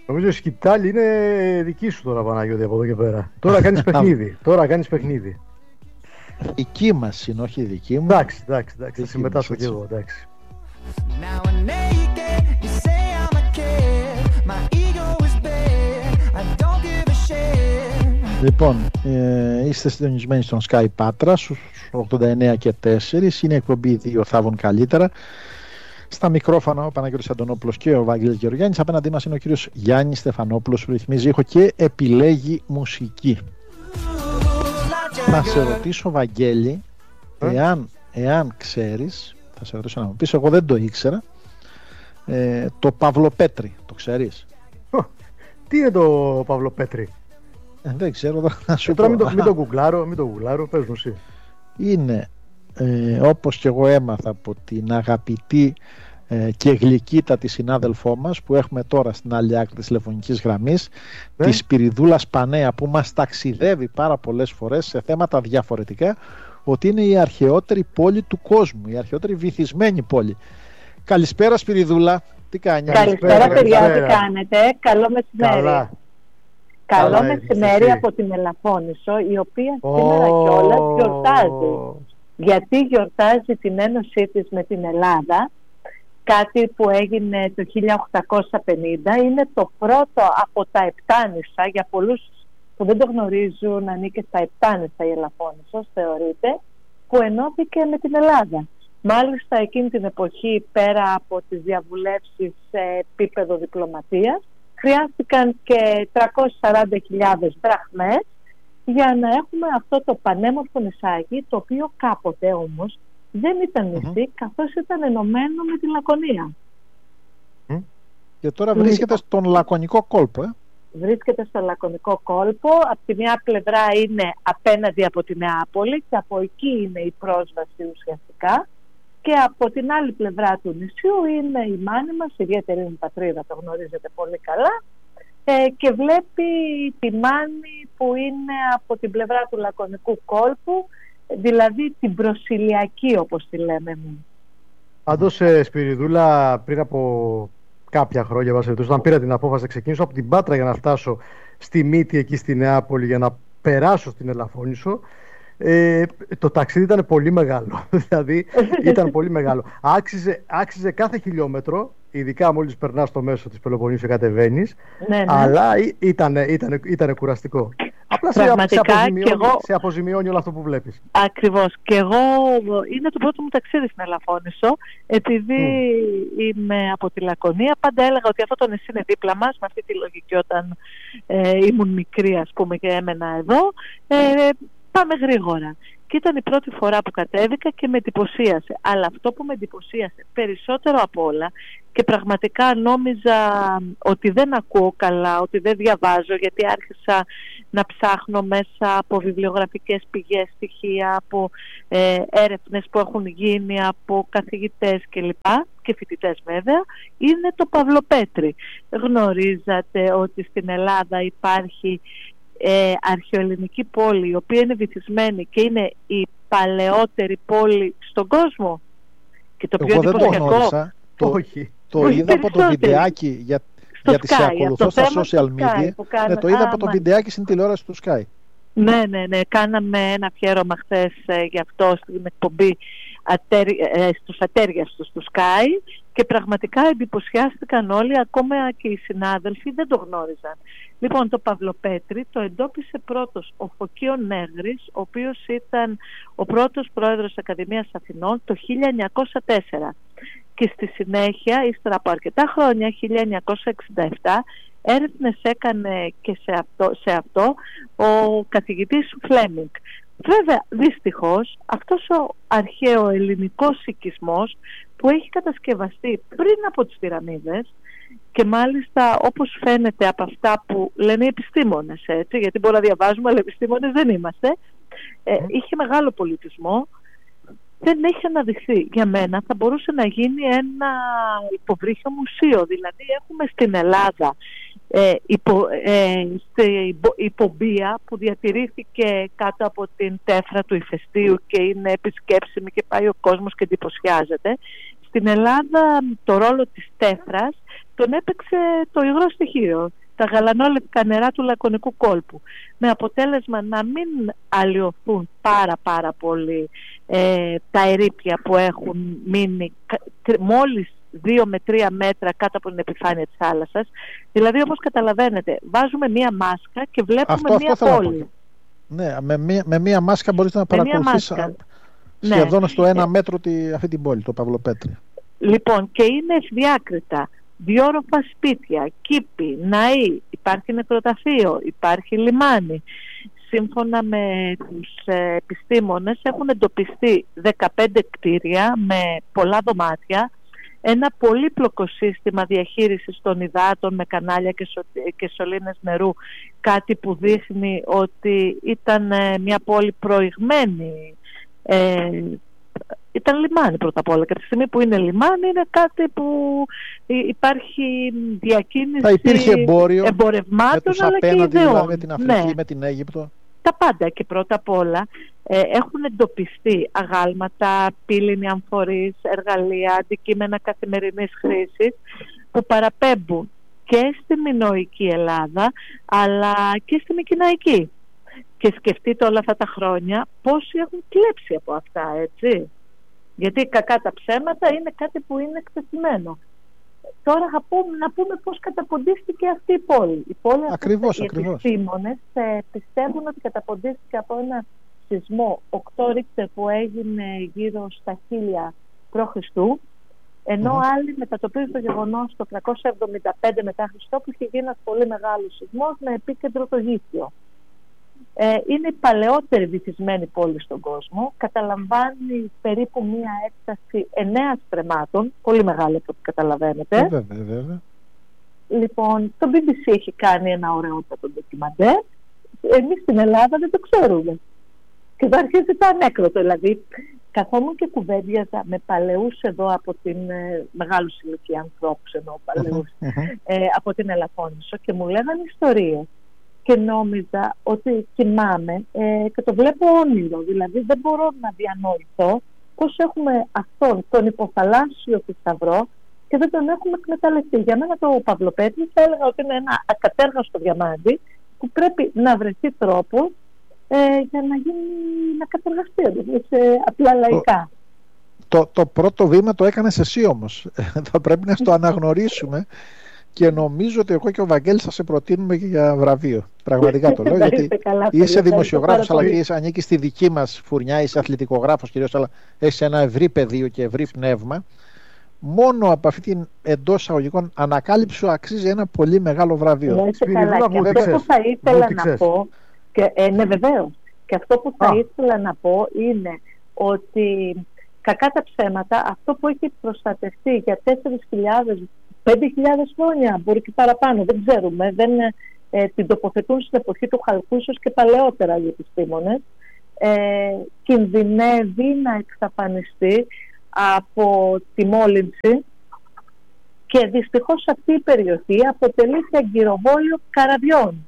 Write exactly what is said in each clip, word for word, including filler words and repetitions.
Νομίζω η σκητάλη είναι δική σου τώρα, Παναγιώτη, από εδώ και πέρα. Τώρα κάνεις παιχνίδι. Τώρα κάνεις παιχνίδι. Δική μας είναι, όχι δική μου. Εντάξει, εντάξει, εντάξει. Θα συμμετάσχω κι εγώ, εντάξει. Λοιπόν, ε, είστε συντονισμένοι στον Sky Patra στους ογδόντα εννέα και τέσσερα. Είναι εκπομπή δύο θάβων καλύτερα. Στα μικρόφωνα ο Παναγιώτης Αντωνόπουλος και ο Βαγγέλης Γεωργιάννης. Απέναντί μας είναι ο κύριος Γιάννης Στεφανόπουλος που ρυθμίζει ήχο και επιλέγει μουσική. Θα σε ρωτήσω, Βαγγέλη, εάν, εάν ξέρεις, θα σε ρωτήσω να μου πεις, εγώ δεν το ήξερα, ε, το Παυλοπέτρι, το ξέρεις? Τι είναι το Παυλοπέτρι? Ε, δεν ξέρω, θα σου τώρα πω. Μην το, μην το γκουγκλάρω, μην το γκουγκλάρω, πες μου εσύ. Είναι, ε, όπως και εγώ έμαθα από την αγαπητή ε, και γλυκύτατη συνάδελφό μας που έχουμε τώρα στην άλλη άκρη της τηλεφωνικής γραμμής, ναι, τη Σπυριδούλα Σπανέα, που μας ταξιδεύει πάρα πολλές φορές σε θέματα διαφορετικά, ότι είναι η αρχαιότερη πόλη του κόσμου, η αρχαιότερη βυθισμένη πόλη. Καλησπέρα, Σπυριδούλα, τι κάνεις? Καλησπέρα, παιδιά, τι κάνετε? Καλό μεσημέρι. Καλά. Καλό Καλά, μεσημέρι από την Ελαφώνησο, η οποία oh. σήμερα κιόλας γιορτάζει. Γιατί γιορτάζει την ένωσή της με την Ελλάδα, κάτι που έγινε το χίλια οκτακόσια πενήντα. Είναι το πρώτο από τα Επτάνησα, για πολλούς που δεν το γνωρίζουν, ανήκε στα Επτάνησα η Ελαφώνησος, θεωρείται, που ενώθηκε με την Ελλάδα. Μάλιστα εκείνη την εποχή, πέρα από τις διαβουλεύσεις σε επίπεδο διπλωματίας, χρειάστηκαν και τριακόσιες σαράντα χιλιάδες δραχμές για να έχουμε αυτό το πανέμορφο νησάκι, το οποίο κάποτε όμως δεν ήταν νησί, mm-hmm. καθώς ήταν ενωμένο με τη Λακωνία. Mm. Και τώρα βρίσκεται mm. στον Λακωνικό κόλπο. Ε? Βρίσκεται στον Λακωνικό κόλπο. Από τη μια πλευρά είναι απέναντι από τη Νεάπολη και από εκεί είναι η πρόσβαση ουσιαστικά. Και από την άλλη πλευρά του νησιού είναι η μάνη μας, η ιδιαίτερη μου πατρίδα, το γνωρίζετε πολύ καλά, ε, και βλέπει τη μάνη που είναι από την πλευρά του Λακωνικού κόλπου, δηλαδή την προσιλιακή, όπως τη λέμε μου. Πάντως, ε, Σπυριδούλα, πριν από κάποια χρόνια, όταν πήρα την απόφαση να ξεκινήσω από την Πάτρα για να φτάσω στη Μύτη, εκεί στη Νεάπολη, για να περάσω στην Ελαφώνησο, Ε, το ταξίδι ήταν πολύ μεγάλο. Δηλαδή ήταν πολύ μεγάλο. Άξιζε, άξιζε κάθε χιλιόμετρο, ειδικά μόλις περνάς στο μέσο της Πελοποννήσου και κατεβαίνεις, ναι, ναι. αλλά ήταν, ήταν, ήταν κουραστικό. Απλά σε, σε, αποζημιώνει, εγώ... σε αποζημιώνει όλο αυτό που βλέπεις. Ακριβώς. Και εγώ είναι το πρώτο μου ταξίδι στην Ελαφώνησο, επειδή mm. είμαι από τη Λακωνία. Πάντα έλεγα ότι αυτό το νησί είναι δίπλα μας, με αυτή τη λογική, όταν ε, ήμουν μικρή, ας πούμε, και έμενα εδώ. Ε, Πάμε γρήγορα. Και ήταν η πρώτη φορά που κατέβηκα και με εντυπωσίασε. Αλλά αυτό που με εντυπωσίασε περισσότερο απ' όλα, και πραγματικά νόμιζα ότι δεν ακούω καλά, ότι δεν διαβάζω, γιατί άρχισα να ψάχνω μέσα από βιβλιογραφικές πηγές, στοιχεία, από ε, έρευνες που έχουν γίνει από καθηγητές κλπ. Και φοιτητές βέβαια, είναι το Παυλοπέτρι. Γνωρίζατε ότι στην Ελλάδα υπάρχει Ε, αρχαιοελληνική πόλη, η οποία είναι βυθισμένη και είναι η παλαιότερη πόλη στον κόσμο? Και το Εγώ πιο εντυπωσιακό, το, το, το είδα από το βιντεάκι για, γιατί σε ακολουθώ στα social media. Κάνα, ναι, το είδα α, από το βιντεάκι στην τηλεόραση του Sky. Ναι, ναι, ναι, κάναμε ένα αφιέρωμα χθες ε, γι' αυτό στην εκπομπή ατέρ, ε, στους ατέριαστους του Sky, και πραγματικά εντυπωσιάστηκαν όλοι, ακόμα και οι συνάδελφοι δεν το γνώριζαν. Λοιπόν, το Παυλοπέτρι το εντόπισε πρώτος ο Φωκίων Νέγρης, ο οποίος ήταν ο πρώτος πρόεδρος της Ακαδημίας Αθηνών το χίλια εννιακόσια τέσσερα. Και στη συνέχεια, ύστερα από αρκετά χρόνια, χίλια εννιακόσια εξήντα επτά, έρευνες έκανε και σε αυτό, σε αυτό ο καθηγητής Φλέμινγκ. Βέβαια, δυστυχώς, αυτός ο αρχαίο ελληνικός οικισμός που έχει κατασκευαστεί πριν από τις πυραμίδες, και μάλιστα όπως φαίνεται από αυτά που λένε οι επιστήμονες, έτσι, γιατί μπορεί να διαβάζουμε, αλλά επιστήμονες δεν είμαστε, ε, είχε μεγάλο πολιτισμό, δεν έχει αναδειχθεί. Για μένα θα μπορούσε να γίνει ένα υποβρύχιο μουσείο. Δηλαδή έχουμε στην Ελλάδα ε, υπο, ε, στη Υπομπία, που διατηρήθηκε κάτω από την τέφρα του ηφαιστείου και είναι επισκέψιμη και πάει ο κόσμος και εντυπωσιάζεται. Στη στην Ελλάδα το ρόλο της τέφρας τον έπαιξε το υγρό στοιχείο, τα γαλανόλευκα νερά του λακωνικού κόλπου, με αποτέλεσμα να μην αλλοιωθούν πάρα πάρα πολύ ε, τα ερείπια που έχουν μείνει μόλις δύο με τρία μέτρα κάτω από την επιφάνεια της θάλασσας. Δηλαδή, όπως καταλαβαίνετε, βάζουμε μία μάσκα και βλέπουμε αυτό, μία αυτό πόλη. Ναι, με μία, με μία μάσκα μπορείς να παρακολουθείς σχεδόν ναι. στο ένα ε, μέτρο τη, αυτή την πόλη, το Παυλοπέτρια. Λοιπόν, και είναι ευδιάκριτα. Διόροφα σπίτια, κήποι, ναοί, υπάρχει νεκροταφείο, υπάρχει λιμάνι. Σύμφωνα με τους ε, επιστήμονες έχουν εντοπιστεί δεκαπέντε κτίρια με πολλά δωμάτια, ένα πολύπλοκο σύστημα διαχείρισης των υδάτων με κανάλια και, σο, και σωλήνες νερού, κάτι που δείχνει ότι ήταν ε, μια πόλη προηγμένη. Ε, ήταν λιμάνι πρώτα απ' όλα, και από τη στιγμή που είναι λιμάνι είναι κάτι που υπάρχει διακίνηση. Θα υπήρχε εμπόριο εμπορευμάτων, με τους αλλά απέναντι, και ιδεών. Με την Αφρική, ναι. με την Αίγυπτο. Τα πάντα, και πρώτα απ' όλα ε, έχουν εντοπιστεί αγάλματα, πύληνοι αμφορείς, εργαλεία, αντικείμενα καθημερινής χρήσης που παραπέμπουν και στη μινωική Ελλάδα αλλά και στη μικηναϊκή. Και σκεφτείτε όλα αυτά τα χρόνια πόσοι έχουν κλέψει από αυτά, έτσι. Γιατί κακά τα ψέματα είναι κάτι που είναι εκτεθειμένο. Τώρα θα πούμε, να πούμε πώς καταποντίστηκε αυτή η πόλη. Η πόλη ακριβώς, αυτή, ακριβώς. Οι επιστήμονες ε, πιστεύουν ότι καταποντίστηκε από ένα σεισμό οκτώ Ρίχτερ που έγινε γύρω στα χίλια προ Χριστού, ενώ mm-hmm. άλλοι μετατοπίζουν το γεγονός το τριακόσια εβδομήντα πέντε μετά Χριστό, που είχε γίνει ένας πολύ μεγάλος σεισμός με επίκεντρο το Γήθιο. Ε, είναι η παλαιότερη βυθισμένη πόλη στον κόσμο. Καταλαμβάνει περίπου μία έκταση εννέα στρεμμάτων, πολύ μεγάλη από ό,τι καταλαβαίνετε. Ε, βέβαια, βέβαια. Λοιπόν, το μπι μπι σι έχει κάνει ένα ωραιότατο ντοκιμαντέρ. Εμείς στην Ελλάδα δεν το ξέρουμε. Και εδώ αρχίζει το ανέκδοτο. Δηλαδή, καθόμουν και κουβέντιαζα με παλαιούς εδώ από την ε, μεγάλου ηλικία ανθρώπους, ενώ παλαιούς, ε, από την Ελαφώνησο, και μου λέγανε ιστορίες. Και νόμιζα ότι κοιμάμαι ε, και το βλέπω όνειρο. Δηλαδή δεν μπορώ να διανοηθώ πώς έχουμε αυτόν τον υποθαλάσσιο θησαυρό και δεν τον έχουμε εκμεταλλευτεί. Για μένα το Παυλοπέτρι θα έλεγα ότι είναι ένα ακατέργαστο διαμάντι που πρέπει να βρεθεί τρόπο ε, για να γίνει, να κατεργαστεί, δηλαδή σε απλά λαϊκά. Το, το, το πρώτο βήμα το έκανες εσύ όμως. Θα πρέπει να το αναγνωρίσουμε. Και νομίζω ότι εγώ και ο Βαγγέλης θα σε προτείνουμε και για βραβείο. Πραγματικά το λέω, γιατί καλά, είσαι δημοσιογράφος, αλλά και ανήκεις στη δική μας φουρνιά, είσαι αθλητικογράφος κυρίως, αλλά έχεις ένα ευρύ πεδίο και ευρύ πνεύμα. Μόνο από αυτή την εντός εισαγωγικών ανακάλυψη σου αξίζει ένα πολύ μεγάλο βραβείο. Ναι, καλά. Και αυτό που θα ήθελα να πω, και, ε, ναι βεβαίως, και αυτό που θα Α. ήθελα να πω είναι ότι κακά τα ψέματα, αυτό που έχει προστατευτεί για τέσσερις χιλιάδες πέντε χιλιάδες χρόνια, μπορεί και παραπάνω, δεν ξέρουμε, δεν ε, την τοποθετούν στην εποχή του Χαλκού, ίσως και παλαιότερα οι επιστήμονες, ε, κινδυνεύει να εξαφανιστεί από τη μόλυνση, και δυστυχώς αυτή η περιοχή αποτελεί και αγκυροβόλιο καραβιών.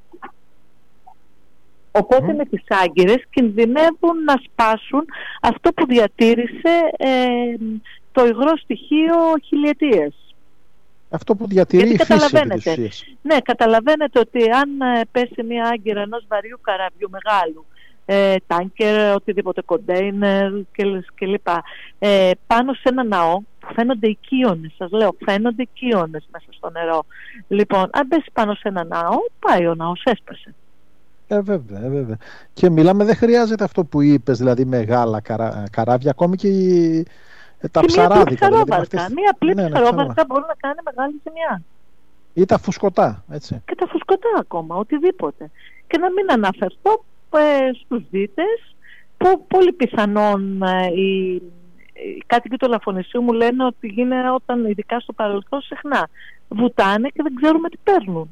Οπότε mm. με τις άγκυρες κινδυνεύουν να σπάσουν αυτό που διατήρησε ε, το υγρό στοιχείο χιλιετίες. Αυτό που διατηρεί η φύση επί της ουσίας. Ναι, καταλαβαίνετε ότι αν πέσει μια άγκυρα ενός βαριού καραβιού μεγάλου, ε, τάνκερ, οτιδήποτε, κοντέινερ κλπ. Ε, πάνω σε ένα ναό, φαίνονται οικείονες, σας λέω, φαίνονται οικείονες μέσα στο νερό. Λοιπόν, αν πέσει πάνω σε ένα ναό, πάει ο ναός, έσπασε. Ε, βέβαια, ε, βέβαια. Και μιλάμε, δεν χρειάζεται αυτό που είπες, δηλαδή μεγάλα καρά, καράβια, ακόμη και η... τα και ψαράδικα. Μία απλή δηλαδή, ψαρόβαρκα ναι, ναι, μπορεί να κάνει μεγάλη ζημιά. Ή τα φουσκωτά, έτσι. Και τα φουσκωτά ακόμα, οτιδήποτε. Και να μην αναφερθώ ε, στους δίτες, που πολύ πιθανόν ε, οι, οι κάτοικοι του Λαφωνησίου μου λένε ότι γίνεται όταν, ειδικά στο παρελθόν, συχνά βουτάνε και δεν ξέρουμε τι παίρνουν.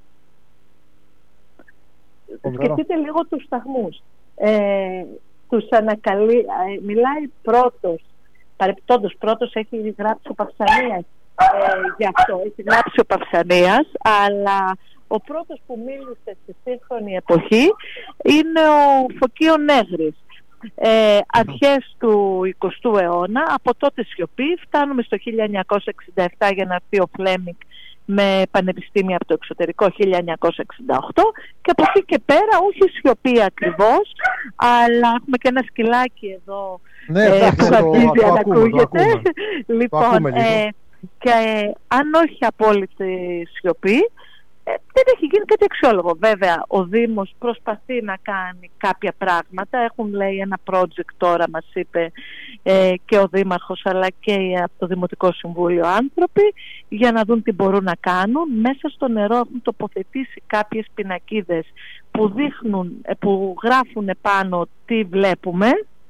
Σκεφτείτε λίγο τους σταθμούς. Ε, τους ανακαλεί, ε, μιλάει πρώτος, παρεπτόντως πρώτος έχει γράψει ο Παυσανίας ε, γι' αυτό, έχει γράψει ο Παυσανίας, αλλά ο πρώτος που μίλησε στη σύγχρονη εποχή είναι ο Φωκίων Νέγρης, Ε, αρχές του εικοστού αιώνα, από τότε σιωπή, φτάνουμε στο χίλια εννιακόσια εξήντα επτά για να έρθει ο Φλέμινγκ με πανεπιστήμια από το εξωτερικό χίλια εννιακόσια εξήντα οκτώ και από εκεί και πέρα όχι σιωπή ακριβώς, αλλά έχουμε και ένα σκυλάκι εδώ, ναι, ε, που αρχίζει να ακούγεται. Λοιπόν, ε, και ε, αν όχι απόλυτη σιωπή, ε, δεν έχει γίνει κάτι αξιόλογο. Βέβαια, ο Δήμος προσπαθεί να κάνει κάποια πράγματα. Έχουν, λέει, ένα project τώρα, μας είπε ε, και ο Δήμαρχος αλλά και από το Δημοτικό Συμβούλιο άνθρωποι, για να δουν τι μπορούν να κάνουν. Μέσα στο νερό έχουν τοποθετήσει κάποιες πινακίδες που δείχνουν, που γράφουν πάνω τι βλέπουμε.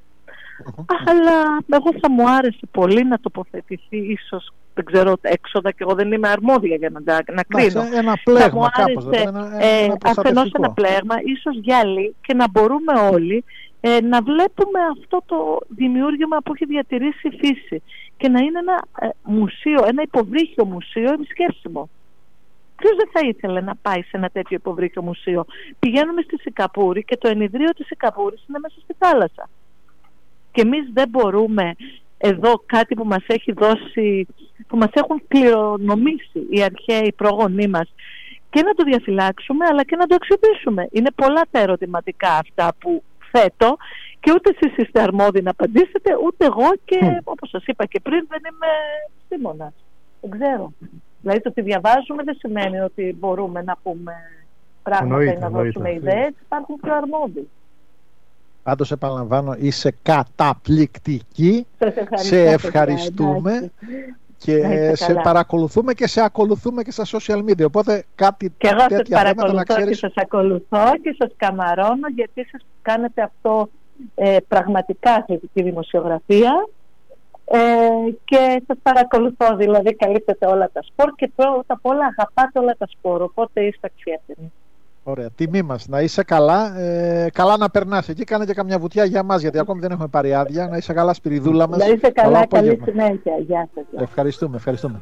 Αλλά εγώ θα μου άρεσε πολύ να τοποθετηθεί, ίσως, δεν ξέρω, έξοδα, και εγώ δεν είμαι αρμόδια για να, να κρίνω. Ένα πλέγμα άρεσε, κάπως, ένα, ένα, ε, ένα αφενός ένα πλέγμα, ίσως γυάλι, και να μπορούμε όλοι ε, να βλέπουμε αυτό το δημιούργημα που έχει διατηρήσει η φύση και να είναι ένα ε, μουσείο, ένα υποβρύχιο μουσείο επισκέψιμο. Ποιος δεν θα ήθελε να πάει σε ένα τέτοιο υποβρύχιο μουσείο? Πηγαίνουμε στη Σικαπούρη και το ενιδρίο της Σικαπούρης είναι μέσα στη θάλασσα. Και εμείς δεν μπορούμε εδώ κάτι που μας έχει δώσει, που μας έχουν κληρονομήσει οι αρχαίοι πρόγονοί μας, και να το διαφυλάξουμε αλλά και να το αξιοποιήσουμε. Είναι πολλά τα ερωτηματικά αυτά που θέτω και ούτε εσείς είστε αρμόδιοι να απαντήσετε, ούτε εγώ, και mm. όπως σας είπα και πριν, δεν είμαι επιστήμονας. Δεν ξέρω. Δηλαδή το ότι διαβάζουμε δεν σημαίνει ότι μπορούμε να πούμε πράγματα ή να δώσουμε ιδέες. Υπάρχουν πιο αρμόδιοι. Πάντως επαναλαμβάνω, είσαι καταπληκτική. Σε ευχαριστούμε και σε παρακολουθούμε και σε ακολουθούμε και στα social media. Οπότε κάτι και εγώ σας παρακολουθώ να ξέρεις... και σας ακολουθώ και σας καμαρώνω, γιατί σας κάνετε αυτό ε, πραγματικά αθλητική δημοσιογραφία, ε, και σας παρακολουθώ, δηλαδή καλύπτετε όλα τα σπορ και πρώτα απ' όλα αγαπάτε όλα τα σπορ, οπότε είστε αξιέπαινοι. Ωραία, τιμή μας. Να είσαι καλά. Ε, καλά να περνάς. Εκεί κάνε και καμιά βουτιά για μας, γιατί ακόμη δεν έχουμε πάρει άδεια. Να είσαι καλά, Σπυριδούλα μας. Να είσαι καλά, καλή συνέχεια. Γεια σας. Ευχαριστούμε, ευχαριστούμε.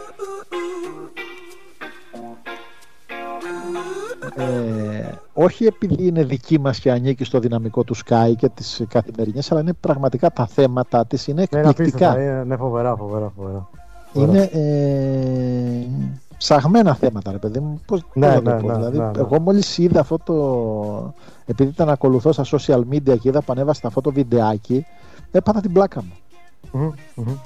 Ε, όχι επειδή είναι δική μας και ανήκει στο δυναμικό του Sky και τις καθημερινές, αλλά είναι πραγματικά τα θέματα της είναι εκπληκτικά. Ναι, είναι φοβερά, φοβερά, φοβερά. Είναι ε, ψαγμένα θέματα, ρε παιδί μου. Πώς, ναι, πώς ναι, να το πω. ναι, δηλαδή, ναι, ναι. εγώ μόλις είδα αυτό το... Επειδή ήταν ακολουθώ στα social media και είδα που ανέβασα αυτό το βιντεάκι, έπαθα την πλάκα μου. Mm-hmm, mm-hmm.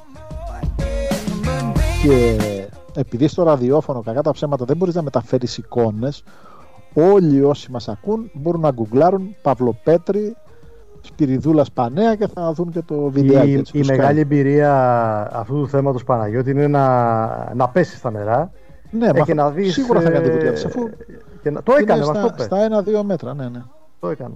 Και επειδή στο ραδιόφωνο, κακά τα ψέματα, δεν μπορείς να μεταφέρεις εικόνες, όλοι όσοι μας ακούν μπορούν να γκουγκλάρουν Παυλοπέτρη, Σπυριδούλας Πανέα και θα δουν και το βιντεάκι. Η, η μεγάλη εμπειρία αυτού του θέματος, Παναγιώτη, είναι να, να πέσει στα νερά. Ναι, ε, μα και να δεις, σίγουρα θα κάνει τη βουτιά της, αφού και να, το έκανε, στα, μας το στα ένα-δύο μέτρα, ναι, ναι. Το έκανε.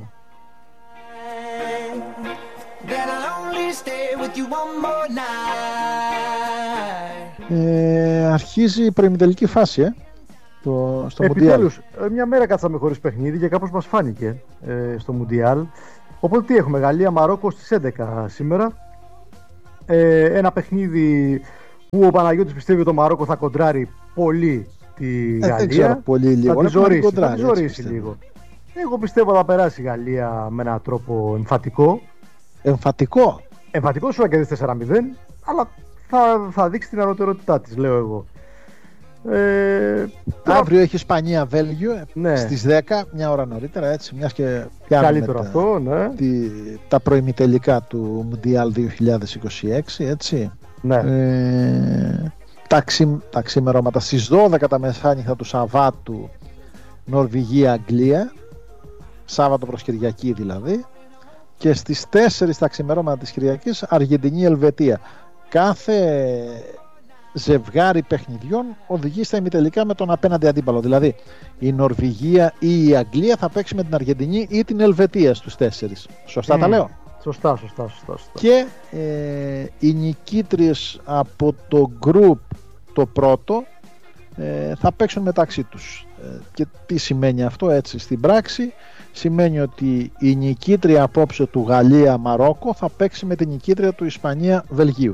Ε, αρχίζει η προημιτελική φάση, ε, το, στο Επιτέλους, Μουντιάλ. μια μέρα κάτσαμε χωρίς παιχνίδι και κάπως μας φάνηκε ε, στο Μουντιάλ. Οπότε τι έχουμε, Γαλλία-Μαρόκο στις έντεκα σήμερα. Ε, ένα παιχνίδι που ο Παναγιώτης πιστεύει ότι το Μαρόκο θα κοντράρει πολύ τη ε, Γαλλία. Δεν ξέρω πολύ λίγο. Θα τη ζωρίσει, κοντράρει, θα τη ζωρίσει λίγο. Εγώ πιστεύω θα περάσει η Γαλλία με έναν τρόπο εμφατικό. Εμφατικό. Εμφατικό, σου κερδίσει τέσσερα μηδέν, αλλά θα, θα δείξει την ανωτερότητά της, λέω εγώ. Ε, Αύριο έχει Ισπανία-Βέλγιο, ναι, στις δέκα, μια ώρα νωρίτερα, έτσι, μιας και πιάνουμε καλύτερο τα, αυτό, ναι, τη, τα προημιτελικά του Μουντιάλ δύο χιλιάδες είκοσι έξι, έτσι. Ναι. Ε, τα, ξυ, τα ξημερώματα στις δώδεκα τα μεσάνυχτα του Σαββάτου, Νορβηγία-Αγγλία, Σάββατο προς Κυριακή δηλαδή, και στις τέσσερις τα ξημερώματα της Κυριακής Αργεντινή-Ελβετία. Κάθε ζευγάρι παιχνιδιών οδηγεί στα ημιτελικά με τον απέναντι αντίπαλο. Δηλαδή η Νορβηγία ή η Αγγλία θα παίξει με την Αργεντινή ή την Ελβετία στους τέσσερις. Σωστά mm. τα λέω? Σωστά, σωστά, σωστά, σωστά. Και ε, οι νικήτριες από το group το πρώτο ε, θα παίξουν μεταξύ τους. Ε, και τι σημαίνει αυτό έτσι στην πράξη? Σημαίνει ότι η νικήτρια απόψε του Γαλλία-Μαρόκο θα παίξει με την νικήτρια του Ισπανία-Βελγίου.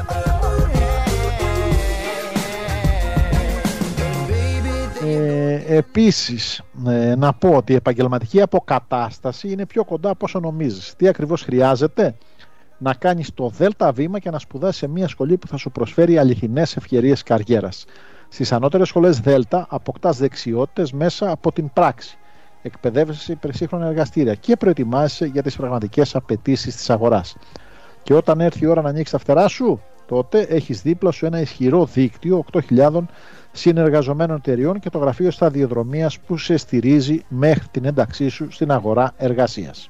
Ε, επίσης, ε, να πω ότι η επαγγελματική αποκατάσταση είναι πιο κοντά από όσο νομίζεις. Τι ακριβώς χρειάζεται? Να κάνεις το δέλτα βήμα και να σπουδάσεις σε μια σχολή που θα σου προσφέρει αληθινές ευκαιρίες καριέρας. Στις ανώτερες σχολές Δέλτα αποκτάς δεξιότητες μέσα από την πράξη. Εκπαιδεύεσαι σε υπερσύγχρονα εργαστήρια και προετοιμάζεσαι για τις πραγματικές απαιτήσεις της αγοράς. Και όταν έρθει η ώρα να ανοίξεις τα φτερά σου, τότε έχεις δίπλα σου ένα ισχυρό δίκτυο οκτώ χιλιάδων συνεργαζομένων εταιριών και το γραφείο σταδιοδρομίας που σε στηρίζει μέχρι την ένταξή σου στην αγορά εργασίας.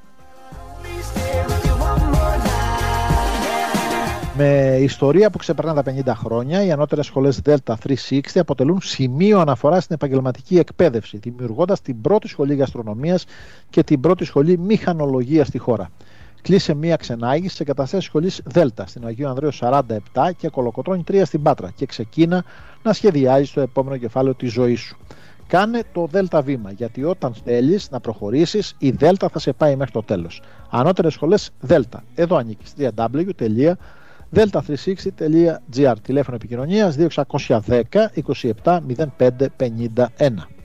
Με ιστορία που ξεπερνά τα πενήντα χρόνια, οι ανώτερες σχολές Δέλτα τριακόσια εξήντα αποτελούν σημείο αναφορά στην επαγγελματική εκπαίδευση, δημιουργώντας την πρώτη σχολή γαστρονομίας και την πρώτη σχολή μηχανολογίας στη χώρα. Κλείσε μία ξενάγηση σε εγκαταστάσεις σχολής Δέλτα στην Αγίου Ανδρέου σαράντα επτά και Κολοκοτρώνη τρία στην Πάτρα και ξεκίνα να σχεδιάζεις το επόμενο κεφάλαιο της ζωής σου. Κάνε το Δέλτα βήμα, γιατί όταν θέλεις να προχωρήσεις, η Δέλτα θα σε πάει μέχρι το τέλος. Ανώτερες σχολές Δέλτα. Εδώ ανήκεις. double-u double-u double-u τελεία δέλτα τριακόσια εξήντα τελεία τζι άρ. Τηλέφωνο επικοινωνίας δύο εξακόσια δέκα είκοσι επτά μηδέν πέντε πενήντα ένα.